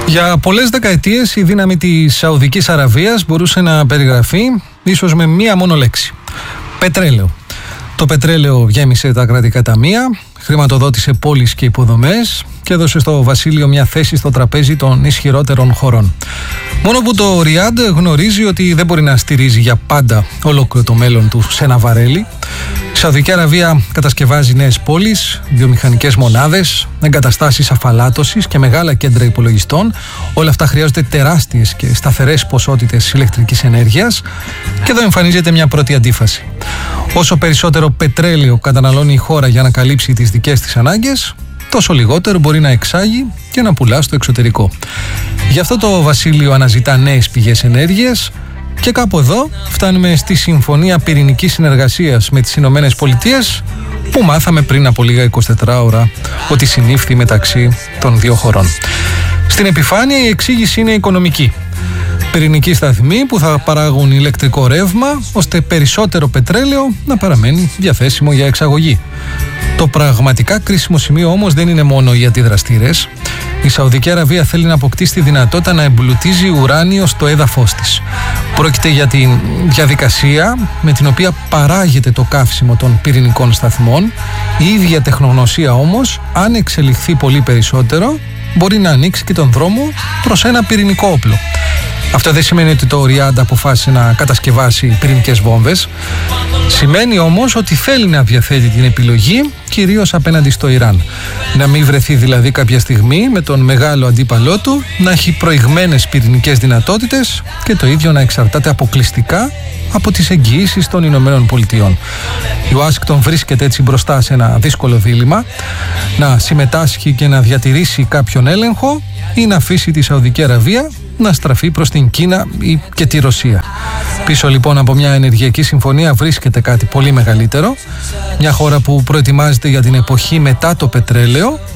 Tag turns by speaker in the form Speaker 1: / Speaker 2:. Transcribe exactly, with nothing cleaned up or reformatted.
Speaker 1: Για πολλές δεκαετίες η δύναμη της Σαουδικής Αραβίας μπορούσε να περιγραφεί ίσως με μία μόνο λέξη: πετρέλαιο. Το πετρέλαιο γέμισε τα κρατικά ταμεία, χρηματοδότησε πόλεις και υποδομές και έδωσε στο βασίλειο μια θέση στο τραπέζι των ισχυρότερων χωρών. Μόνο που το Ριάντ γνωρίζει ότι δεν μπορεί να στηρίζει για πάντα ολόκληρο το μέλλον του σε ένα βαρέλι. Η Σαουδική Αραβία κατασκευάζει νέες πόλεις, βιομηχανικές μονάδες, εγκαταστάσεις αφαλάτωσης και μεγάλα κέντρα υπολογιστών. Όλα αυτά χρειάζονται τεράστιες και σταθερές ποσότητες ηλεκτρικής ενέργειας. Και εδώ εμφανίζεται μια πρώτη αντίφαση. Όσο περισσότερο πετρέλαιο καταναλώνει η χώρα για να καλύψει τις δικές της ανάγκες, τόσο λιγότερο μπορεί να εξάγει και να πουλά στο εξωτερικό. Γι' αυτό το βασίλειο αναζητά νέες πηγές ενέργειας και κάπου εδώ φτάνουμε στη Συμφωνία Πυρηνικής Συνεργασίας με τις Ηνωμένες Πολιτείες, που μάθαμε πριν από λίγα είκοσι τέσσερις ώρα ότι συνήφθη μεταξύ των δύο χωρών. Στην επιφάνεια η εξήγηση είναι οικονομική. Πυρηνικοί σταθμοί που θα παράγουν ηλεκτρικό ρεύμα ώστε περισσότερο πετρέλαιο να παραμένει διαθέσιμο για εξαγωγή. Το πραγματικά κρίσιμο σημείο όμως δεν είναι μόνο οι αντιδραστήρες. Η Σαουδική Αραβία θέλει να αποκτήσει τη δυνατότητα να εμπλουτίζει ουράνιο στο έδαφος της. Πρόκειται για τη διαδικασία με την οποία παράγεται το καύσιμο των πυρηνικών σταθμών. Η ίδια τεχνογνωσία όμως, αν εξελιχθεί πολύ περισσότερο, μπορεί να ανοίξει και τον δρόμο προς ένα πυρηνικό όπλο. Αυτό δεν σημαίνει ότι το Ριάντ αποφάσισε να κατασκευάσει πυρηνικές βόμβες. Σημαίνει όμως ότι θέλει να διαθέτει την επιλογή κυρίως απέναντι στο Ιράν. Να μην βρεθεί δηλαδή κάποια στιγμή με τον μεγάλο αντίπαλό του να έχει προηγμένες πυρηνικές δυνατότητες και το ίδιο να εξαρτάται αποκλειστικά από τις εγγυήσεις των Ηνωμένων Πολιτειών. Η Ουάσιγκτον βρίσκεται έτσι μπροστά σε ένα δύσκολο δίλημμα: να συμμετάσχει και να διατηρήσει κάποιον έλεγχο ή να αφήσει τη Σαουδική Αραβία να στραφεί προς την Κίνα ή και τη Ρωσία. Πίσω λοιπόν από μια ενεργειακή συμφωνία βρίσκεται κάτι πολύ μεγαλύτερο. Μια χώρα που προετοιμάζεται για την εποχή μετά το πετρέλαιο,